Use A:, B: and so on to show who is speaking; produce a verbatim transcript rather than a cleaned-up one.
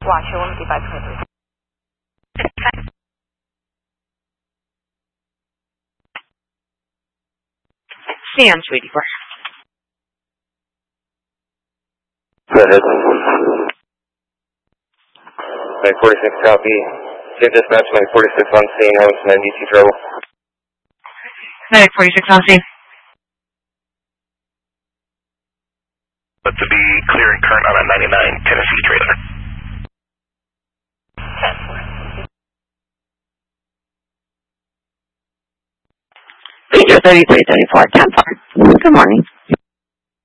A: Watch, one fifty-five twenty-three.
B: Sam, sweetie, for
C: Go ahead. nine forty-six copy. Give dispatch nine forty-six on scene, I was in D C trouble.
B: nine forty-six on scene.
D: But to be clear and current on a ninety-nine Tennessee trailer.
B: Ranger thirty-three thirty-four, ten four. Good morning.